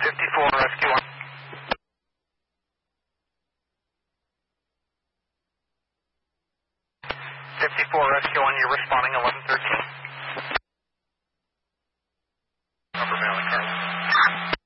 54, Rescue 1. 54, Rescue 1, you're responding 1113. Upper Valley, Carlos.